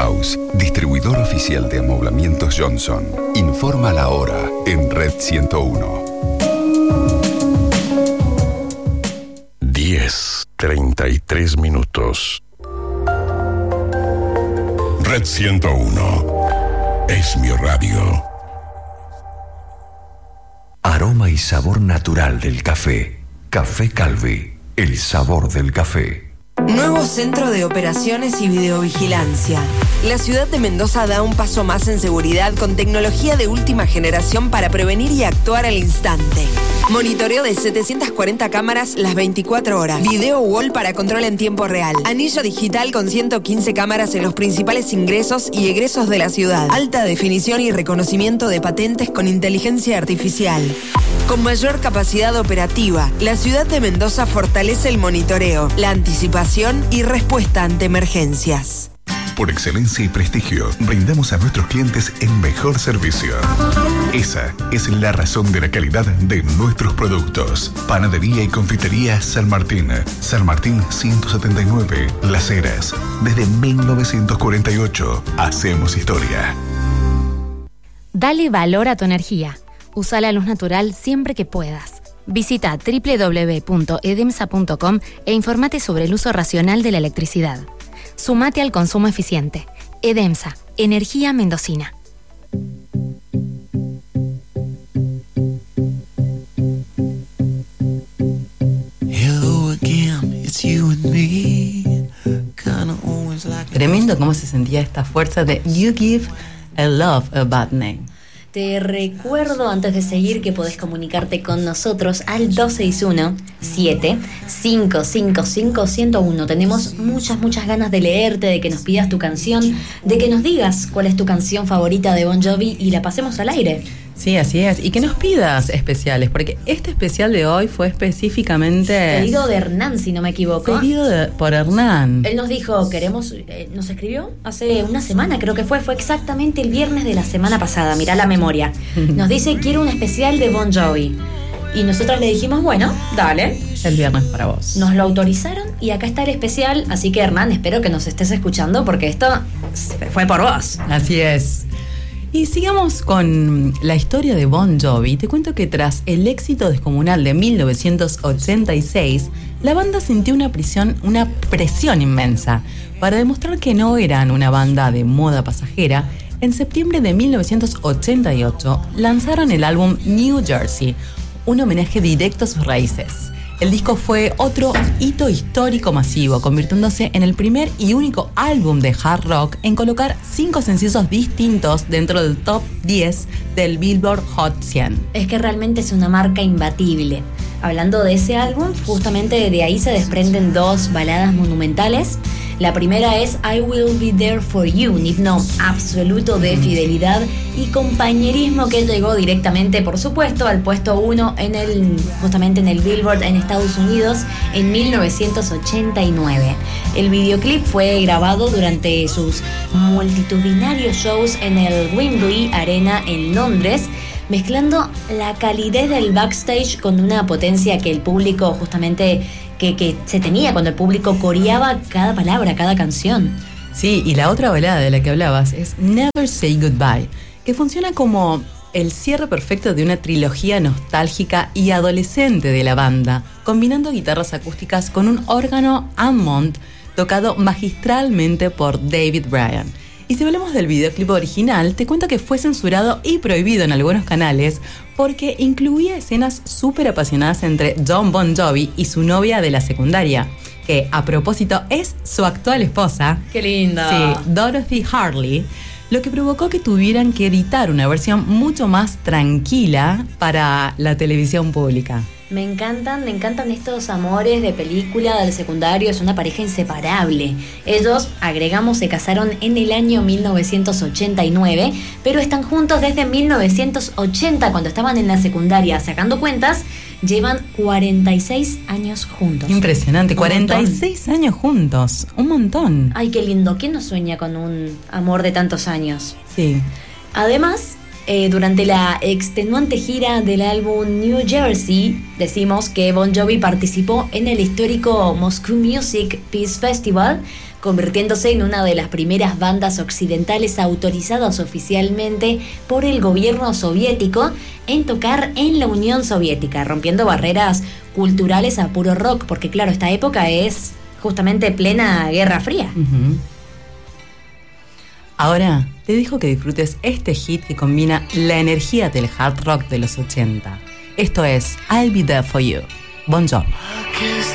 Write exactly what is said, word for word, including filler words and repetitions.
Taus, distribuidor oficial de amoblamientos Johnson. Informa la hora en Red ciento uno. diez, treinta y tres minutos. Red ciento uno. Es mi radio. Aroma y sabor natural del café. Café Calvi, el sabor del café. Nuevo centro de operaciones y videovigilancia. La ciudad de Mendoza da un paso más en seguridad con tecnología de última generación para prevenir y actuar al instante. Monitoreo de setecientas cuarenta cámaras las veinticuatro horas. Video wall para control en tiempo real. Anillo digital con ciento quince cámaras en los principales ingresos y egresos de la ciudad. Alta definición y reconocimiento de patentes con inteligencia artificial. Con mayor capacidad operativa, la ciudad de Mendoza fortalece el monitoreo, la anticipación y respuesta ante emergencias. Por excelencia y prestigio, brindamos a nuestros clientes el mejor servicio. Esa es la razón de la calidad de nuestros productos. Panadería y confitería San Martín. San Martín ciento setenta y nueve, Las Heras. Desde mil novecientos cuarenta y ocho, hacemos historia. Dale valor a tu energía. Usa la luz natural siempre que puedas. Visita doble u doble u doble u punto edemsa punto com e informate sobre el uso racional de la electricidad. Sumate al consumo eficiente. Edemsa, energía mendocina. Tremendo cómo se sentía esta fuerza de You Give a Love a Bad Name. Te recuerdo antes de seguir que podés comunicarte con nosotros al dos seis uno, siete cinco cinco cinco, uno cero uno. Tenemos muchas, muchas ganas de leerte, de que nos pidas tu canción, de que nos digas cuál es tu canción favorita de Bon Jovi y la pasemos al aire. Sí, así es. Y que nos pidas especiales, porque este especial de hoy fue específicamente... Pedido de Hernán, si no me equivoco. Pedido de, por Hernán. Él nos dijo, queremos... Eh, nos escribió hace una semana, creo que fue. Fue exactamente el viernes de la semana pasada. Mirá la memoria. Nos dice, quiero un especial de Bon Jovi. Y nosotros le dijimos, bueno, dale. El viernes para vos. Nos lo autorizaron y acá está el especial. Así que, Hernán, espero que nos estés escuchando porque esto fue por vos. Así es. Y sigamos con la historia de Bon Jovi. Te cuento que tras el éxito descomunal de mil novecientos ochenta y seis, la banda sintió una presión, una presión inmensa. Para demostrar que no eran una banda de moda pasajera, en septiembre de mil novecientos ochenta y ocho lanzaron el álbum New Jersey, un homenaje directo a sus raíces. El disco fue otro hito histórico masivo, convirtiéndose en el primer y único álbum de hard rock en colocar cinco sencillos distintos dentro del top diez del Billboard Hot cien. Es que realmente es una marca imbatible. Hablando de ese álbum, justamente de ahí se desprenden dos baladas monumentales. La primera es I Will Be There For You, un himno absoluto de fidelidad y compañerismo que llegó directamente, por supuesto, al puesto uno en el, justamente en el Billboard en Estados Unidos en mil novecientos ochenta y nueve. El videoclip fue grabado durante sus multitudinarios shows en el Wembley Arena en Londres, mezclando la calidez del backstage con una potencia que el público justamente que, que se tenía cuando el público coreaba cada palabra, cada canción. Sí, y la otra balada de la que hablabas es Never Say Goodbye, que funciona como el cierre perfecto de una trilogía nostálgica y adolescente de la banda, combinando guitarras acústicas con un órgano Hammond tocado magistralmente por David Bryan. Y si hablamos del videoclip original, te cuento que fue censurado y prohibido en algunos canales porque incluía escenas súper apasionadas entre Jon Bon Jovi y su novia de la secundaria, que a propósito es su actual esposa. ¡Qué linda! Sí, Dorothy Harley, lo que provocó que tuvieran que editar una versión mucho más tranquila para la televisión pública. Me encantan, me encantan estos amores de película del secundario, es una pareja inseparable. Ellos, agregamos, se casaron en el año mil novecientos ochenta y nueve, pero están juntos desde mil novecientos ochenta, cuando estaban en la secundaria. Sacando cuentas, llevan cuarenta y seis años juntos. Impresionante, cuarenta y seis años juntos, un montón. Ay, qué lindo, ¿quién no sueña con un amor de tantos años? Sí. Además, Eh, durante la extenuante gira del álbum New Jersey, decimos que Bon Jovi participó en el histórico Moscow Music Peace Festival convirtiéndose en una de las primeras bandas occidentales autorizadas oficialmente por el gobierno soviético en tocar en la Unión Soviética, rompiendo barreras culturales a puro rock, porque claro, esta época es justamente plena Guerra Fría. Uh-huh. Ahora te dejo que disfrutes este hit que combina la energía del hard rock de los ochenta. Esto es I'll Be There For You, Bon Jovi.